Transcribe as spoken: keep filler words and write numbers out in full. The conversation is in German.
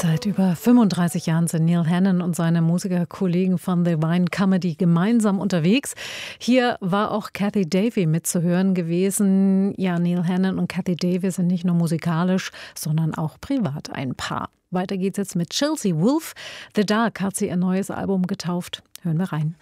Seit über fünfunddreißig Jahren sind Neil Hannon und seine Musikerkollegen von The Vine Comedy gemeinsam unterwegs. Hier war auch Cathy Davey mitzuhören gewesen. Ja, Neil Hannon und Cathy Davey sind nicht nur musikalisch, sondern auch privat ein Paar. Weiter geht's jetzt mit Chelsea Wolfe. The Dark hat sie ihr neues Album getauft. Hören wir rein.